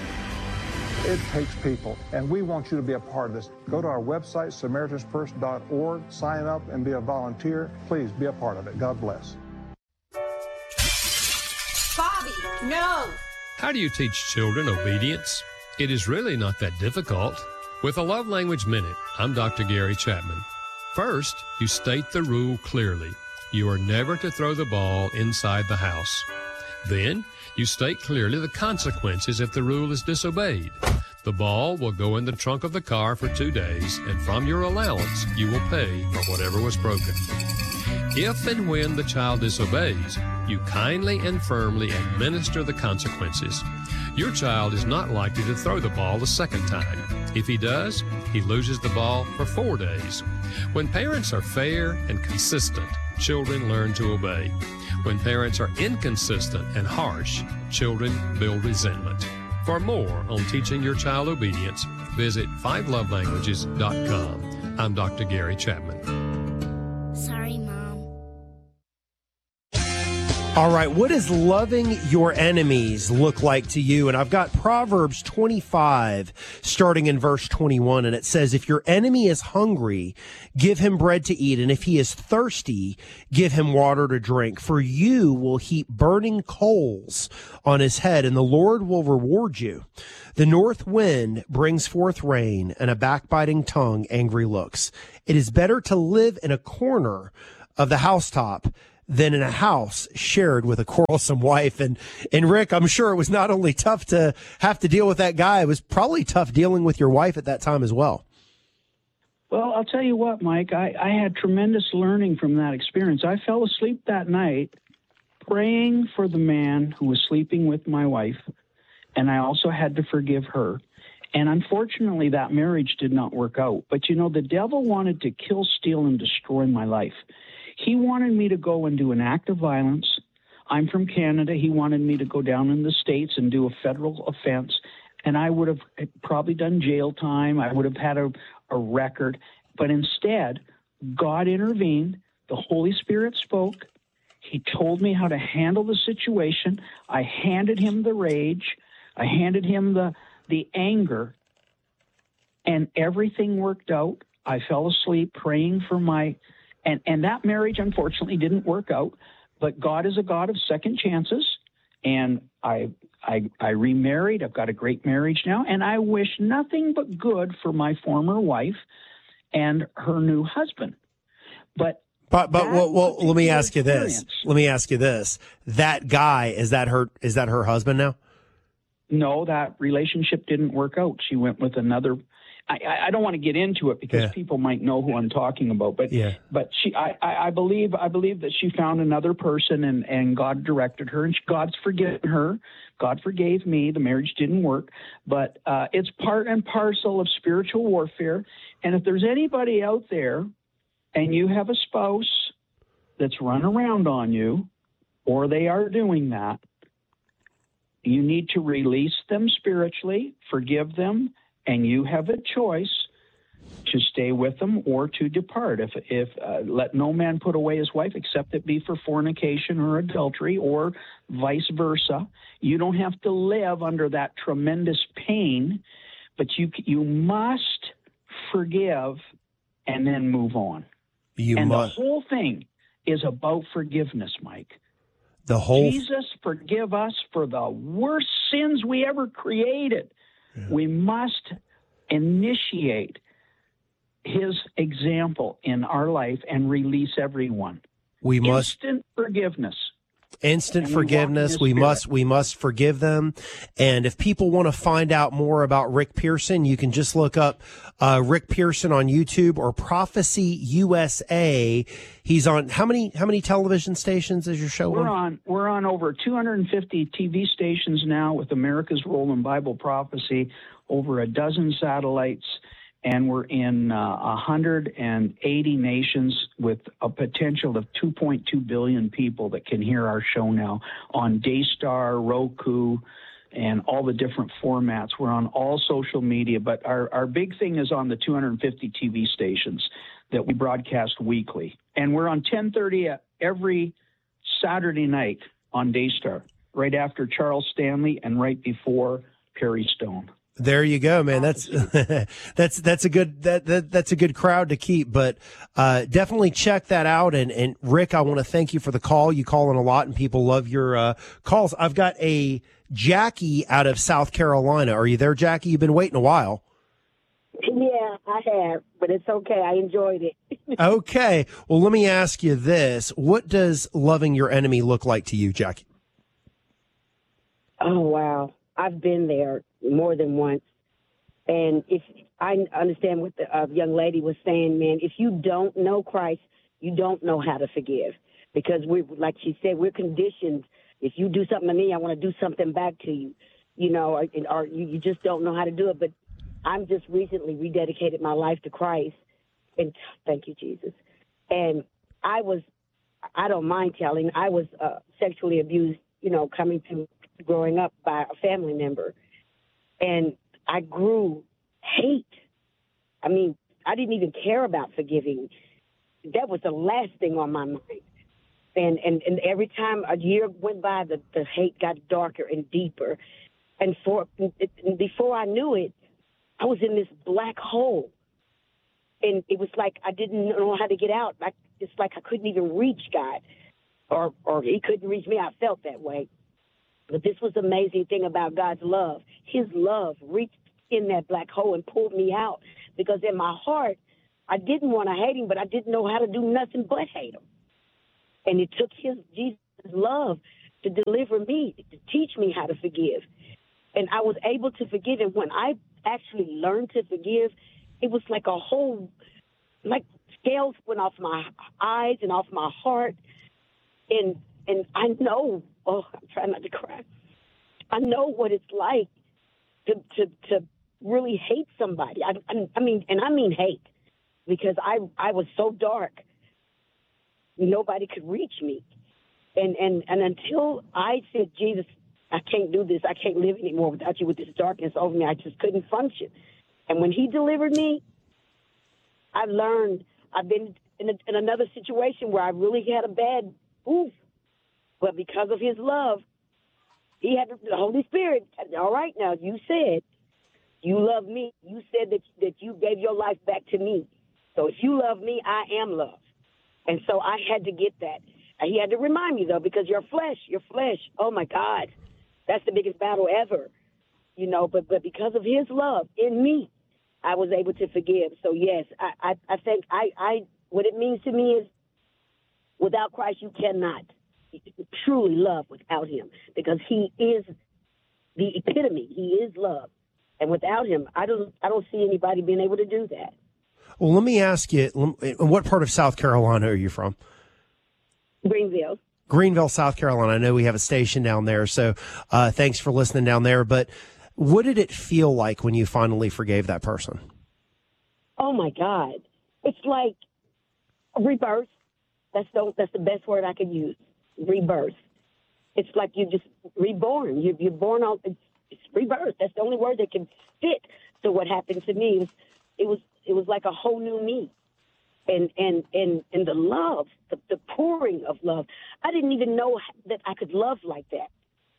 It takes people, and we want you to be a part of this. Go to our website, Samaritans Purse dot org, sign up and be a volunteer. Please be a part of it. God bless. Bobby, no! How do you teach children obedience? It is really not that difficult. With a Love Language Minute, I'm Doctor Gary Chapman. First, you state the rule clearly. You are never to throw the ball inside the house. Then, you state clearly the consequences if the rule is disobeyed. The ball will go in the trunk of the car for two days, and from your allowance, you will pay for whatever was broken. If and when the child disobeys, you kindly and firmly administer the consequences. Your child is not likely to throw the ball the second time. If he does, he loses the ball for four days. When parents are fair and consistent, children learn to obey. When parents are inconsistent and harsh, children build resentment. For more on teaching your child obedience, visit five love languages dot com. I'm Doctor Gary Chapman. Sorry, Mom. All right, what does loving your enemies look like to you? And I've got Proverbs twenty-five starting in verse twenty-one, and it says, if your enemy is hungry, give him bread to eat, and if he is thirsty, give him water to drink. For you will heap burning coals on his head, and the Lord will reward you. The north wind brings forth rain, and a backbiting tongue angry looks. It is better to live in a corner of the housetop than in a house shared with a quarrelsome wife. And, and Rick, I'm sure it was not only tough to have to deal with that guy, it was probably tough dealing with your wife at that time as well. Well, I'll tell you what, Mike, I, I had tremendous learning from that experience. I fell asleep that night praying for the man who was sleeping with my wife, and I also had to forgive her. And unfortunately, that marriage did not work out. But, you know, the devil wanted to kill, steal, and destroy my life. He wanted me to go and do an act of violence. I'm from Canada. He wanted me to go down in the States and do a federal offense, and I would have probably done jail time. I would have had a, a record. But instead, God intervened. The Holy Spirit spoke. He told me how to handle the situation. I handed him the rage. I handed him the, the anger, and everything worked out. I fell asleep praying for my... And and that marriage, unfortunately, didn't work out. But God is a God of second chances. And I, I, I remarried. I've got a great marriage now. And I wish nothing but good for my former wife and her new husband. But But but well, well let me ask you this. Let me ask you this. That guy, is that her is that her husband now? No, that relationship didn't work out. She went with another. I, I don't want to get into it because yeah. people might know who I'm talking about, but yeah. but she, I, I believe, I believe that she found another person, and, and God directed her, and she, God's forgiven her. God forgave me. The marriage didn't work, but uh, it's part and parcel of spiritual warfare. And if there's anybody out there, and you have a spouse that's run around on you, or they are doing that, you need to release them spiritually, forgive them. And you have a choice to stay with them or to depart. If, if uh, let no man put away his wife, except it be for fornication or adultery, or vice versa. You don't have to live under that tremendous pain, but you you must forgive and then move on. You and must. The whole thing is about forgiveness, Mike. The whole Jesus, forgive us for the worst sins we ever created. Yeah. We must initiate his example in our life and release everyone. We must instant forgiveness. Instant forgiveness. We must we must forgive them. And if people want to find out more about Rick Pearson, you can just look up uh, Rick Pearson on YouTube or Prophecy U S A. He's on how many how many television stations is your show we're on? on? We're on over two hundred fifty T V stations now with America's Role in Bible Prophecy, over a dozen satellites. And we're in uh, one hundred eighty nations with a potential of two point two billion people that can hear our show now on Daystar, Roku, and all the different formats. We're on all social media, but our, our big thing is on the two hundred fifty T V stations that we broadcast weekly. And we're on ten thirty every Saturday night on Daystar, right after Charles Stanley and right before Perry Stone. There you go, man. That's that's that's a good that, that that's a good crowd to keep. But uh, definitely check that out. And and Rick, I want to thank you for the call. You call in a lot, and people love your uh, calls. I've got a Jackie out of South Carolina. Are you there, Jackie? You've been waiting a while. Yeah, I have, but it's okay. I enjoyed it. Okay. Well, let me ask you this: what does loving your enemy look like to you, Jackie? Oh wow, I've been there more than once. And if I understand what the uh, young lady was saying, man, if you don't know Christ, you don't know how to forgive. Because we, like she said, we're conditioned. If you do something to me, I want to do something back to you, you know, or, or you, you just don't know how to do it. But I'm just recently rededicated my life to Christ. And thank you, Jesus. And I was, I don't mind telling, I was uh, sexually abused, you know, coming to growing up by a family member. And I grew hate. I mean, I didn't even care about forgiving. That was the last thing on my mind. And, and, and every time a year went by, the, the hate got darker and deeper. And for it, before I knew it, I was in this black hole. And it was like I didn't know how to get out. Like, it's like I couldn't even reach God, or, or he couldn't reach me. I felt that way. But this was the amazing thing about God's love. His love reached in that black hole and pulled me out, because in my heart, I didn't want to hate him, but I didn't know how to do nothing but hate him. And it took his Jesus' love to deliver me, to teach me how to forgive. And I was able to forgive. And when I actually learned to forgive, it was like a whole, like scales went off my eyes and off my heart. And and I know, oh, I'm trying not to cry. I know what it's like to to, to really hate somebody. I, I, I mean, and I mean hate, because I I was so dark. Nobody could reach me. And, and and until I said, Jesus, I can't do this. I can't live anymore without you, with this darkness over me. I just couldn't function. And when he delivered me, I learned. I've been in, a, in another situation where I really had a bad oof. But because of his love, he had the Holy Spirit. All right, now, you said you love me. You said that, that you gave your life back to me. So if you love me, I am love. And so I had to get that. And he had to remind me, though, because your flesh, your flesh, oh, my God, that's the biggest battle ever, you know. But but because of his love in me, I was able to forgive. So, yes, I, I, I think I, I what it means to me is without Christ, you cannot truly love without him, because he is the epitome. He is love. And without him, I don't I don't see anybody being able to do that. Well, let me ask you, what part of South Carolina are you from? Greenville. Greenville, South Carolina. I know we have a station down there, so uh, thanks for listening down there. But what did it feel like when you finally forgave that person? Oh, my God. It's like a rebirth. That's the, that's the best word I could use, rebirth. It's like you're just reborn. You're, you're born on, it's, it's rebirth. That's the only word that can fit to what happened to me. It was, it was, it was like a whole new me. And, and, and, and the love, the, the pouring of love. I didn't even know that I could love like that.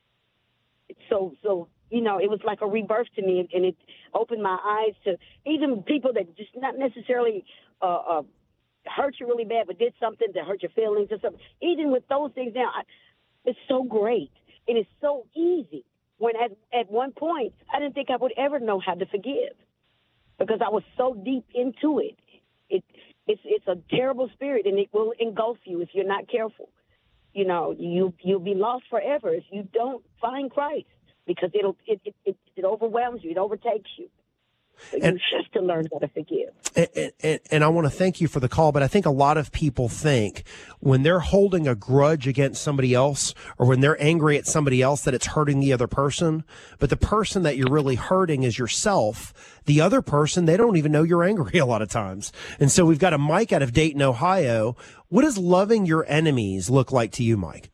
So, so, you know, it was like a rebirth to me, and it opened my eyes to even people that just not necessarily uh, uh, hurt you really bad, but did something to hurt your feelings or something. Even with those things now, I, it's so great. It is so easy. When at, at one point, I didn't think I would ever know how to forgive, because I was so deep into it. It It's it's a terrible spirit, and it will engulf you if you're not careful. You know, you you'll be lost forever if you don't find Christ, because it'll it it, it, it overwhelms you, it overtakes you. So And- you have to learn how to forgive. And, and, and I want to thank you for the call, but I think a lot of people think when they're holding a grudge against somebody else, or when they're angry at somebody else, that it's hurting the other person. But the person that you're really hurting is yourself. The other person, they don't even know you're angry a lot of times. And so we've got a Mike out of Dayton, Ohio. What does loving your enemies look like to you, Mike?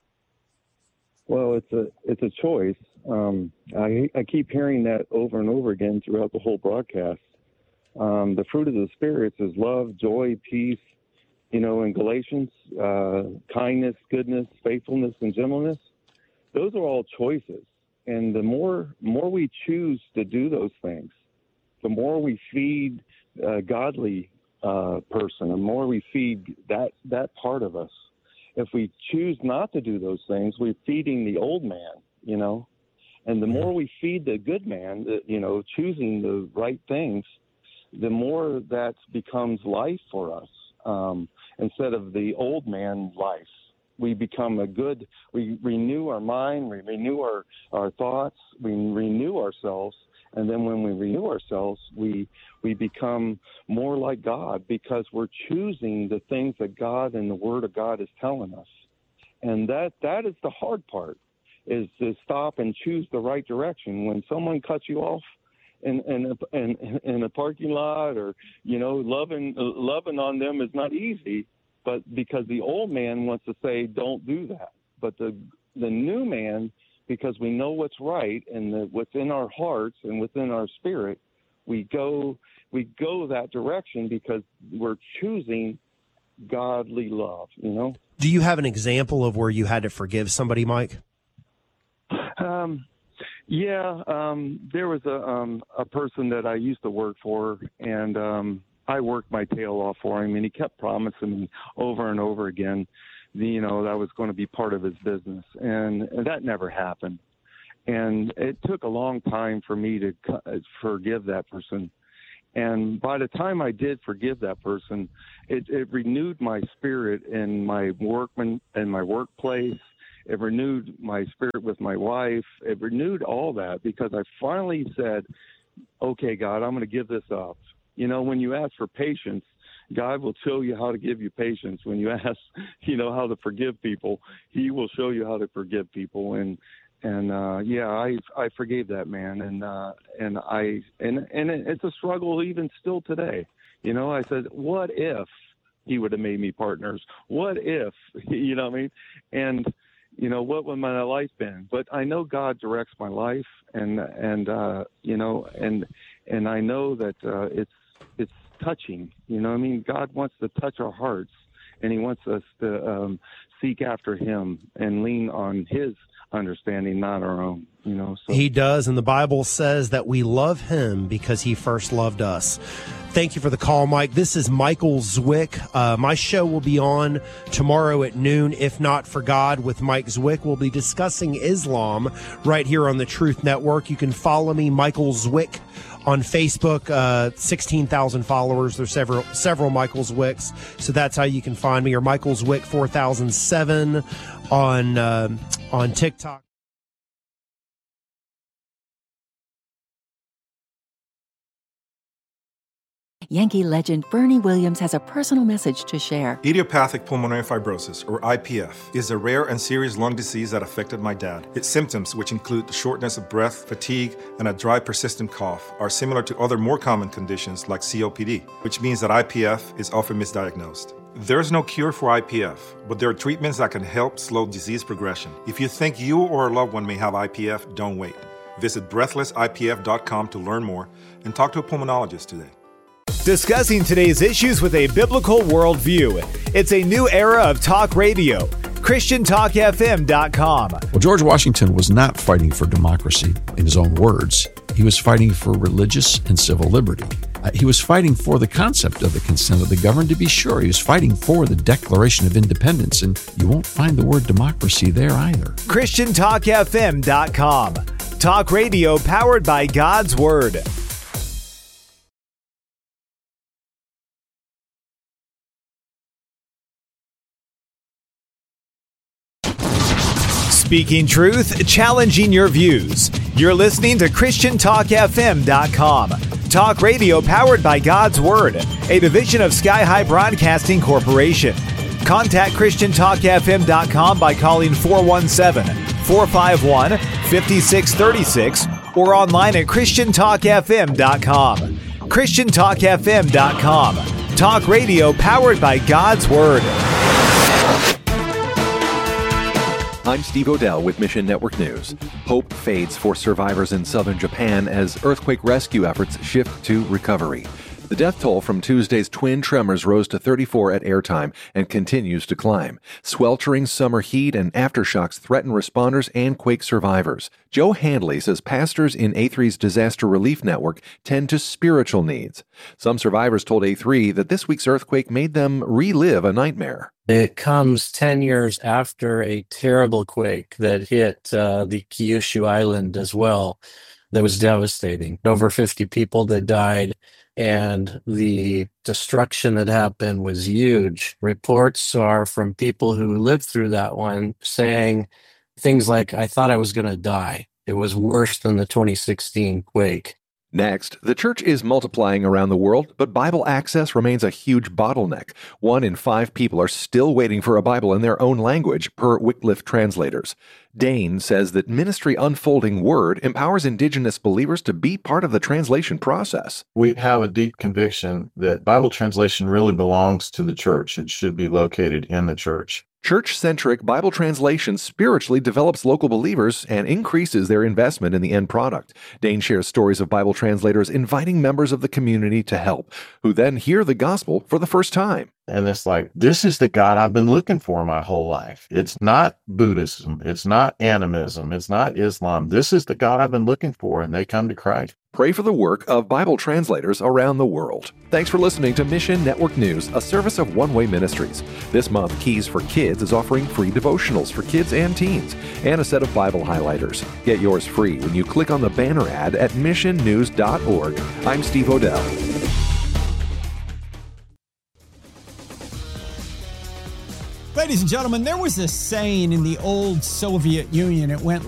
Well, it's a it's a choice. Um, I, I keep hearing that over and over again throughout the whole broadcast. Um, the fruit of the spirits is love, joy, peace. You know, in Galatians, uh, kindness, goodness, faithfulness, and gentleness. Those are all choices, and the more more we choose to do those things, the more we feed a godly uh, person, the more we feed that that part of us. If we choose not to do those things, we're feeding the old man, you know. And the more we feed the good man, the, you know, choosing the right things, the more that becomes life for us, um, instead of the old man life. We become a good, we renew our mind, we renew our, our thoughts, we renew ourselves. And then when we renew ourselves, we we become more like God, because we're choosing the things that God and the Word of God is telling us. And that that is the hard part, is to stop and choose the right direction. When someone cuts you off in in a, in, in a parking lot, or, you know, loving loving on them is not easy, but because the old man wants to say, don't do that. But the the new man, because we know what's right and the, what's in our hearts and within our spirit, we go we go that direction because we're choosing godly love, you know? Do you have an example of where you had to forgive somebody, Mike? Um, yeah, um, there was a um, a person that I used to work for, and um, I worked my tail off for him, and he kept promising me over and over again, you know, that I was going to be part of his business, and that never happened. And it took a long time for me to forgive that person. And by the time I did forgive that person, it, it renewed my spirit in my workman in my workplace. It renewed my spirit with my wife. It renewed all that because I finally said, okay, God, I'm going to give this up. You know, when you ask for patience, God will show you how to give you patience. When you ask, you know, how to forgive people, he will show you how to forgive people. And, and, uh, yeah, I, I forgave that man. And, uh, and I, and, and it's a struggle even still today. You know, I said, what if he would have made me partners? What if, you know what I mean? And, you know, what would my life been? But I know God directs my life, and and uh, you know, and and I know that uh, it's it's touching. You know what I mean? God wants to touch our hearts, and he wants us to um, seek after him and lean on his understanding, not our own. You know, so. He does, and the Bible says that we love him because he first loved us. Thank you for the call, Mike. This is Michael Zwick. Uh, my show will be on tomorrow at noon, If Not for God, with Mike Zwick. We'll be discussing Islam right here on the Truth Network. You can follow me, Michael Zwick, on Facebook. Uh, sixteen thousand followers. There's several several Michael Zwicks, so that's how you can find me. Or Michael Zwick four thousand seven on uh, on TikTok. Yankee legend Bernie Williams has a personal message to share. Idiopathic pulmonary fibrosis, or I P F, is a rare and serious lung disease that affected my dad. Its symptoms, which include shortness of breath, fatigue, and a dry, persistent cough, are similar to other more common conditions like C O P D, which means that I P F is often misdiagnosed. There is no cure for I P F, but there are treatments that can help slow disease progression. If you think you or a loved one may have I P F, don't wait. Visit breathless I P F dot com to learn more and talk to a pulmonologist today. Discussing today's issues with a biblical worldview. It's a new era of talk radio. Christian Talk F M dot com. Well, George Washington was not fighting for democracy in his own words. He was fighting for religious and civil liberty. Uh, he was fighting for the concept of the consent of the governed, to be sure. He was fighting for the Declaration of Independence, and you won't find the word democracy there either. Christian Talk F M dot com. Talk radio powered by God's Word. Speaking truth, challenging your views. You're listening to Christian Talk F M dot com. Talk radio powered by God's Word, a division of Sky High Broadcasting Corporation. Contact Christian Talk F M dot com by calling four one seven, four five one, five six three six or online at Christian Talk F M dot com. Christian Talk F M dot com. Talk radio powered by God's Word. I'm Steve Odell with Mission Network News. Hope fades for survivors in southern Japan as earthquake rescue efforts shift to recovery. The death toll from Tuesday's twin tremors rose to thirty-four at airtime and continues to climb. Sweltering summer heat and aftershocks threaten responders and quake survivors. Joe Handley says pastors in A three's disaster relief network tend to spiritual needs. Some survivors told A three that this week's earthquake made them relive a nightmare. It comes ten years after a terrible quake that hit uh, the Kyushu Island as well. That was devastating. Over fifty people that died, and the destruction that happened was huge. Reports are from people who lived through that one saying things like, I thought I was going to die. It was worse than the twenty sixteen quake. Next, the church is multiplying around the world, but Bible access remains a huge bottleneck. One in five people are still waiting for a Bible in their own language, per Wycliffe translators. Dane says that Ministry Unfolding Word empowers indigenous believers to be part of the translation process. We have a deep conviction that Bible translation really belongs to the church. It should be located in the church. Church-centric Bible translation spiritually develops local believers and increases their investment in the end product. Dane shares stories of Bible translators inviting members of the community to help, who then hear the gospel for the first time. And it's like, this is the God I've been looking for my whole life. It's not Buddhism. It's not animism. It's not Islam. This is the God I've been looking for, and they come to Christ. Pray for the work of Bible translators around the world. Thanks for listening to Mission Network News, a service of One Way Ministries. This month, Keys for Kids is offering free devotionals for kids and teens and a set of Bible highlighters. Get yours free when you click on the banner ad at mission news dot org. I'm Steve Odell. Ladies and gentlemen, there was a saying in the old Soviet Union. It went